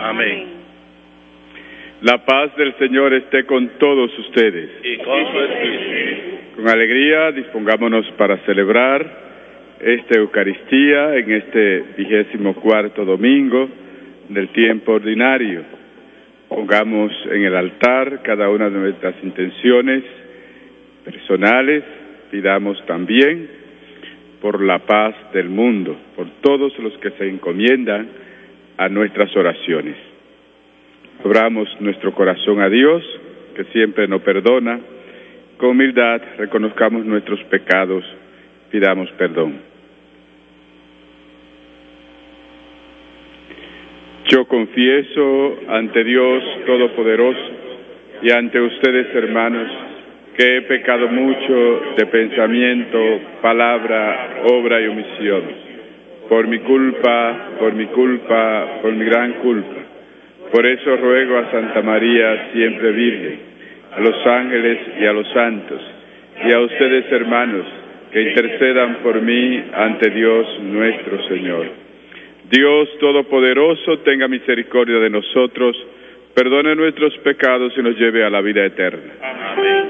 Amén. La paz del Señor esté con todos ustedes. Y con su espíritu. Con alegría dispongámonos para celebrar esta Eucaristía en este 24º domingo del tiempo ordinario. Pongamos en el altar cada una de nuestras intenciones personales, pidamos también por la paz del mundo, por todos los que se encomiendan a nuestras oraciones. Abramos nuestro corazón a Dios, que siempre nos perdona. Con humildad reconozcamos nuestros pecados, pidamos perdón. Yo confieso ante Dios Todopoderoso y ante ustedes, hermanos, que he pecado mucho de pensamiento, palabra, obra y omisión. Por mi culpa, por mi gran culpa. Por eso ruego a Santa María, siempre Virgen, a los ángeles y a los santos, y a ustedes, hermanos, que intercedan por mí ante Dios nuestro Señor. Dios Todopoderoso, tenga misericordia de nosotros, perdone nuestros pecados y nos lleve a la vida eterna. Amén.